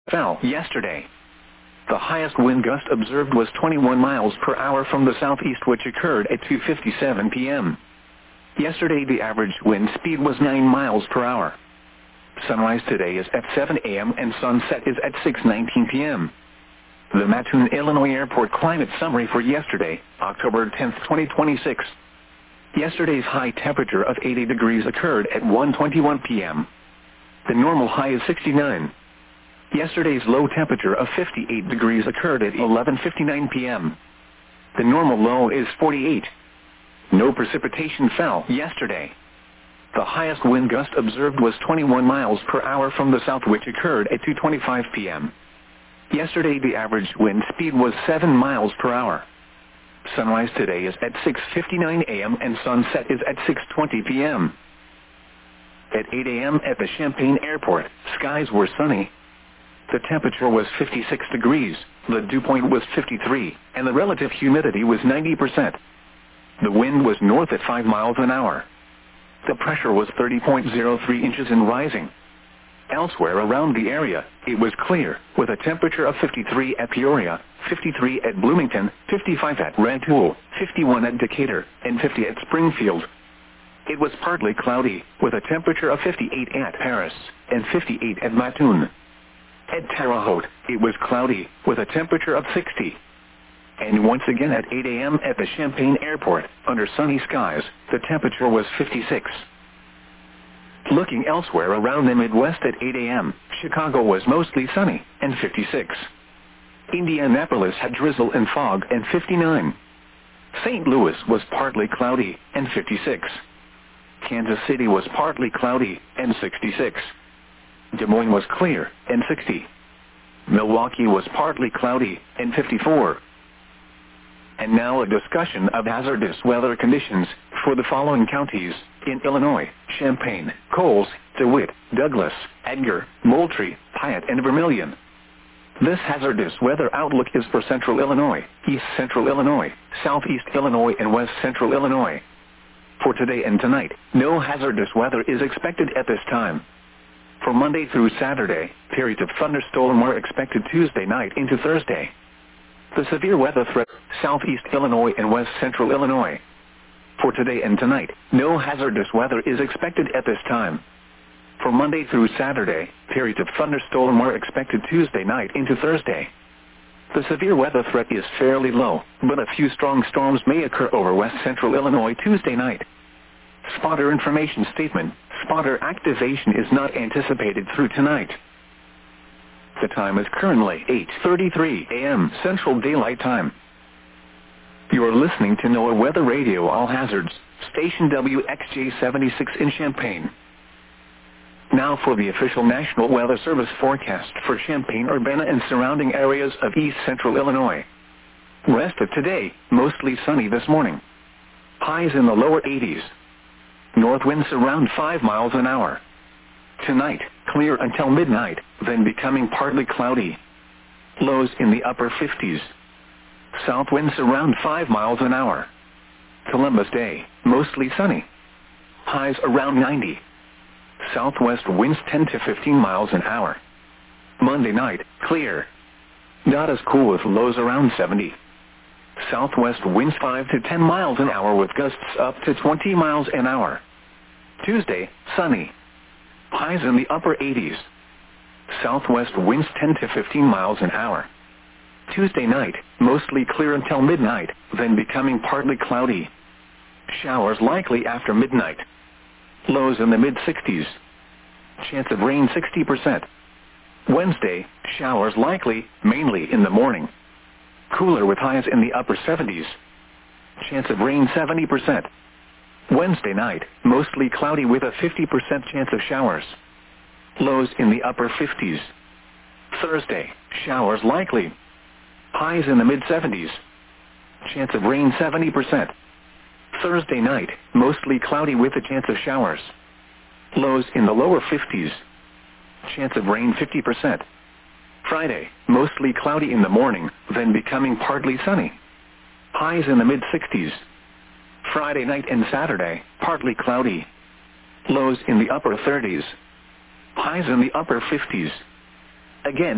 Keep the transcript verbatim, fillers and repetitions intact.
fell yesterday. The highest wind gust observed was twenty-one miles per hour from the southeast, which occurred at two fifty-seven p m Yesterday the average wind speed was nine miles per hour. Sunrise today is at seven a m and sunset is at six nineteen p m The Mattoon, Illinois Airport climate summary for yesterday, October tenth, twenty twenty-six. Yesterday's high temperature of eighty degrees occurred at one twenty-one p m The normal high is sixty-nine. Yesterday's low temperature of fifty-eight degrees occurred at eleven fifty-nine p m The normal low is forty-eight. No precipitation fell yesterday. The highest wind gust observed was twenty-one miles per hour from the south, which occurred at two twenty-five p m Yesterday the average wind speed was seven miles per hour. Sunrise today is at six fifty-nine a m and sunset is at six twenty p m At eight a m at the Champaign Airport, skies were sunny. The temperature was fifty-six degrees, the dew point was fifty-three, and the relative humidity was ninety percent. The wind was north at five miles an hour. The pressure was thirty point zero three inches and rising. Elsewhere around the area, it was clear, with a temperature of fifty-three at Peoria, fifty-three at Bloomington, fifty-five at Rantoul, fifty-one at Decatur, and fifty at Springfield. It was partly cloudy, with a temperature of fifty-eight at Paris, and fifty-eight at Mattoon. At Terre Haute, it was cloudy, with a temperature of sixty. And once again at eight a m at the Champaign Airport, under sunny skies, the temperature was fifty-six. Looking elsewhere around the Midwest at eight a m, Chicago was mostly sunny, and fifty-six. Indianapolis had drizzle and fog, and fifty-nine. Saint Louis was partly cloudy, and fifty-six. Kansas City was partly cloudy, and sixty-six. Des Moines was clear, and sixty. Milwaukee was partly cloudy, and fifty-four. And now a discussion of hazardous weather conditions for the following counties in Illinois: Champaign, Coles, DeWitt, Douglas, Edgar, Moultrie, Piatt, and Vermilion. This hazardous weather outlook is for Central Illinois, East Central Illinois, Southeast Illinois, and West Central Illinois. For today and tonight, no hazardous weather is expected at this time. For Monday through Saturday, periods of thunderstorm are expected Tuesday night into Thursday. The severe weather threat, Southeast Illinois and West Central Illinois. For today and tonight, no hazardous weather is expected at this time. For Monday through Saturday, periods of thunderstorm are expected Tuesday night into Thursday. The severe weather threat is fairly low, but a few strong storms may occur over West Central Illinois Tuesday night. Spotter information statement: spotter activation is not anticipated through tonight. The time is currently eight thirty-three a m Central Daylight Time. You are listening to NOAA Weather Radio All Hazards, station W X J seventy-six in Champaign. Now for the official National Weather Service forecast for Champaign, Urbana, and surrounding areas of East Central Illinois. Rest of today, mostly sunny this morning. Highs in the lower eighties. North winds around five miles an hour. Tonight, clear until midnight, then becoming partly cloudy. Lows in the upper fifties. South winds around five miles an hour. Columbus Day, mostly sunny. Highs around ninety. Southwest winds ten to fifteen miles an hour. Monday night, clear. Not as cool with lows around seventy. Southwest winds five to ten miles an hour with gusts up to twenty miles an hour. Tuesday, sunny. Highs in the upper eighties. Southwest winds ten to fifteen miles an hour. Tuesday night, mostly clear until midnight, then becoming partly cloudy. Showers likely after midnight. Lows in the mid-sixties. Chance of rain sixty percent. Wednesday, showers likely, mainly in the morning. Cooler with highs in the upper seventies. Chance of rain seventy percent. Wednesday night, mostly cloudy with a fifty percent chance of showers. Lows in the upper fifties. Thursday, showers likely. Highs in the mid-seventies. Chance of rain seventy percent. Thursday night, mostly cloudy with a chance of showers. Lows in the lower fifties. Chance of rain fifty percent. Friday, mostly cloudy in the morning, then becoming partly sunny. Highs in the mid-sixties. Friday night and Saturday, partly cloudy. Lows in the upper thirties. Highs in the upper fifties. Again,